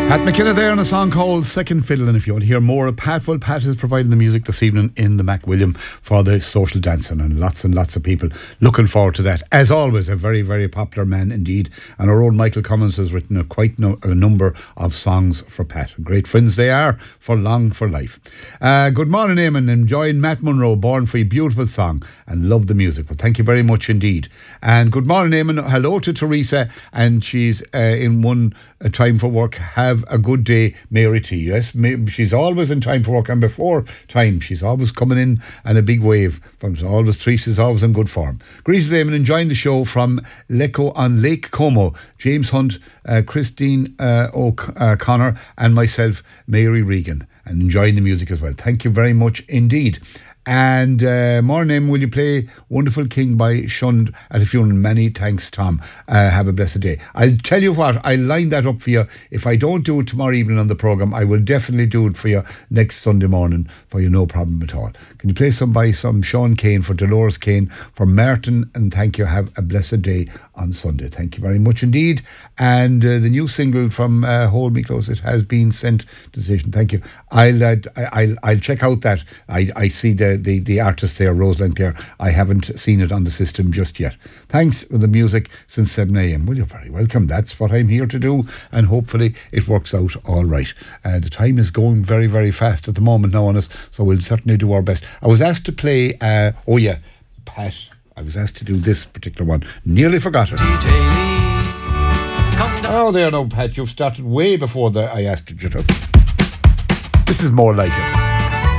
Pat McKenna there on a song called Second Fiddle, and if you want to hear more of Pat, well, Pat is providing the music this evening in the MacWilliam for the social dancing, and lots of people looking forward to that. As always, a very, very popular man indeed, and our own Michael Cummins has written a number of songs for Pat. Great friends they are for life. Good morning, Eamon, enjoying Matt Monro, Born for a beautiful song, and love the music. Well, thank you very much indeed. And good morning, Eamon. Hello to Teresa, and she's in one time for work. Have a good day, Mary T. Yes, she's always in time for work, and before time she's always coming in and a big wave. Teresa's always in good form. Greetings, Eamon, enjoying the show from Lecco on Lake Como. James Hunt, Christine O'Connor, and myself, Mary Regan, and enjoying the music as well. Thank you very much indeed. And morning, will you play Wonderful King by Shunned at a Funeral? Many thanks, Tom. Have a blessed day. I'll tell you what, I'll line that up for you. If I don't do it tomorrow evening on the programme, I will definitely do it for you next Sunday morning for you, no problem at all. Can you play some Sean Kane for Dolores Kane, for Martin, and thank you. Have a blessed day on Sunday. Thank you very much indeed. And the new single from Hold Me Close, it has been sent to the station. Thank you. I'll check out that. I see the artist there, Rosalind Clare. I haven't seen it on the system just yet. Thanks for the music since 7 a.m. Well, you're very welcome. That's what I'm here to do, and hopefully it works out all right. The time is going very, very fast at the moment now on us, so we'll certainly do our best. I was asked to play, Pat, I was asked to do this particular one. Nearly forgot it. Oh, there now, Pat, you've started way before I asked you to. This is more like it.